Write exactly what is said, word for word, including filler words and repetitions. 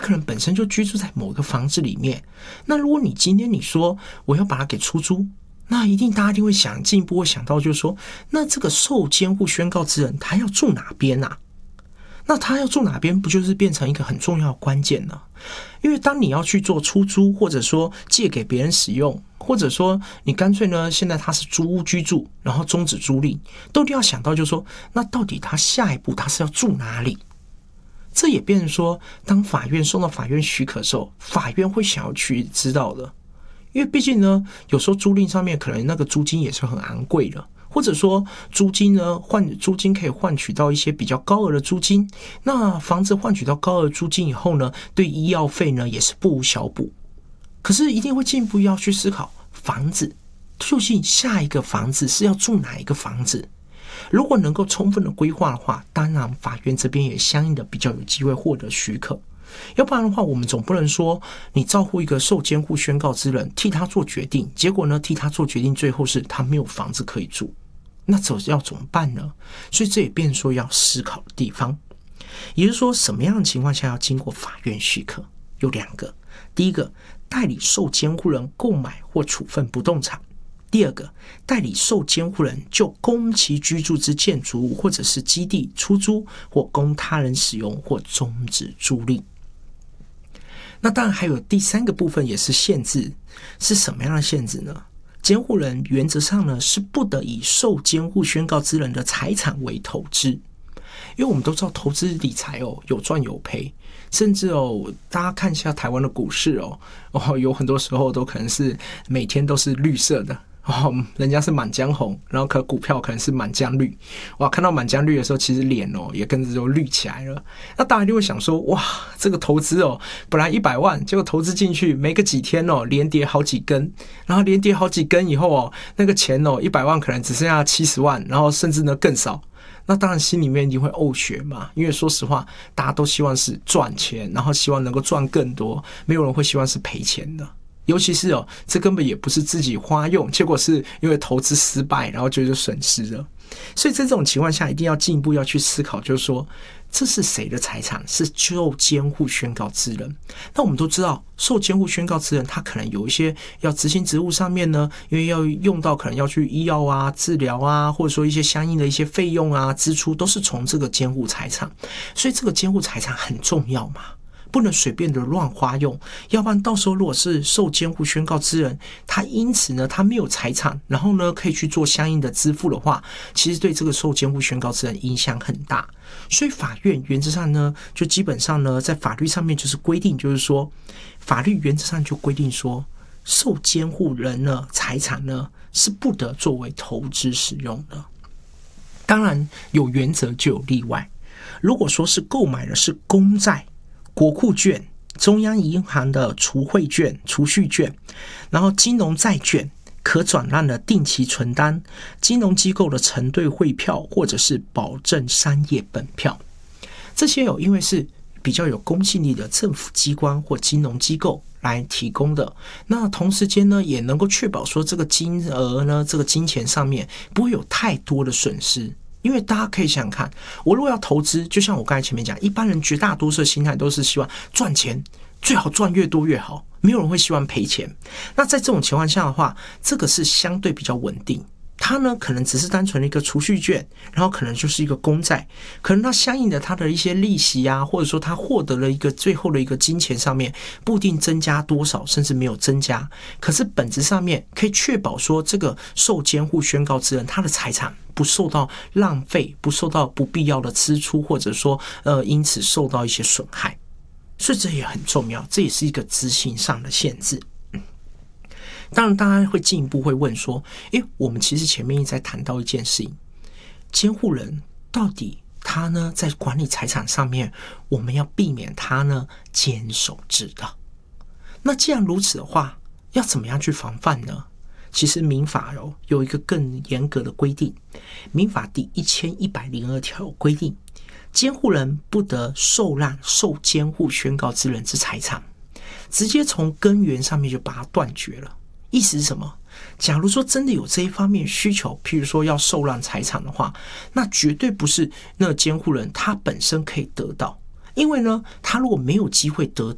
可能本身就居住在某个房子里面。那如果你今天你说我要把它给出租，那一定大家一定会想进一步会想到就是说，那这个受监护宣告之人他要住哪边啊？那他要住哪边不就是变成一个很重要的关键呢？因为当你要去做出租，或者说借给别人使用，或者说你干脆呢现在他是租屋居住，然后终止租赁，都一定要想到就是说，那到底他下一步他是要住哪里？这也变成说，当法院送到法院许可的时候，法院会想要去知道的。因为毕竟呢，有时候租赁上面可能那个租金也是很昂贵的，或者说租金呢换租金可以换取到一些比较高额的租金，那房子换取到高额租金以后呢，对医药费呢也是不无小补。可是一定会进一步要去思考，房子究竟下一个房子是要住哪一个房子？如果能够充分的规划的话，当然法院这边也相应的比较有机会获得许可。要不然的话，我们总不能说你照顾一个受监护宣告之人，替他做决定，结果呢替他做决定，最后是他没有房子可以住，那这要怎么办呢？所以这也变成说要思考的地方。也就是说，什么样的情况下要经过法院许可？有两个，第一个，代理受监护人购买或处分不动产；第二个，代理受监护人就供其居住之建筑物或者是基地出租或供他人使用或终止租赁。那当然还有第三个部分也是限制，是什么样的限制呢？监护人原则上呢是不得以受监护宣告之人的财产为投资，因为我们都知道投资理财哦有赚有赔，甚至哦大家看一下台湾的股市哦哦有很多时候都可能是每天都是绿色的。哦，人家是满江红，然后可股票可能是满江绿。哇，看到满江绿的时候，其实脸哦也跟着就绿起来了。那大家就会想说，哇，这个投资哦，本来一百万，结果投资进去没个几天哦，连跌好几根，然后连跌好几根以后哦，那个钱哦，一百万可能只剩下七十万，然后甚至呢更少。那当然心里面一定会呕血嘛，因为说实话，大家都希望是赚钱，然后希望能够赚更多，没有人会希望是赔钱的。尤其是哦，这根本也不是自己花用，结果是因为投资失败，然后就就损失了。所以在这种情况下，一定要进一步要去思考，就是说这是谁的财产？是受监护宣告之人。那我们都知道，受监护宣告之人，他可能有一些要执行职务上面呢，因为要用到可能要去医药啊、治疗啊，或者说一些相应的一些费用啊、支出，都是从这个监护财产。所以这个监护财产很重要嘛。不能随便的乱花用，要不然到时候如果是受监护宣告之人，他因此呢他没有财产，然后呢可以去做相应的支付的话，其实对这个受监护宣告之人影响很大。所以法院原则上呢，就基本上呢在法律上面就是规定，就是说法律原则上就规定说，受监护人呢财产呢是不得作为投资使用的。当然有原则就有例外，如果说是购买的是公债、国库券、中央银行的储汇券、储蓄券，然后金融债券、可转让的定期存单、金融机构的承兑汇票，或者是保证商业本票，这些有因为是比较有公信力的政府机关或金融机构来提供的，那同时间呢也能够确保说这个金额呢这个金钱上面不会有太多的损失。因为大家可以想想看，我如果要投资，就像我刚才前面讲，一般人绝大多数的心态都是希望赚钱，最好赚越多越好，没有人会希望赔钱。那在这种情况下的话，这个是相对比较稳定。它呢可能只是单纯的一个储蓄券，然后可能就是一个公债，可能它相应的它的一些利息啊，或者说它获得了一个最后的一个金钱上面不一定增加多少，甚至没有增加，可是本质上面可以确保说这个受监护宣告之人他的财产不受到浪费，不受到不必要的支出，或者说呃因此受到一些损害。所以这也很重要，这也是一个执行上的限制。当然大家会进一步会问说，诶，我们其实前面一直在谈到一件事情，监护人到底他呢在管理财产上面，我们要避免他呢监守自盗。那既然如此的话，要怎么样去防范呢？其实民法有有一个更严格的规定，民法第一千一百零二条有规定，监护人不得受让受监护宣告之人之财产，直接从根源上面就把它断绝了。意思是什么？假如说真的有这一方面需求，譬如说要受让财产的话，那绝对不是那个监护人他本身可以得到，因为呢他如果没有机会得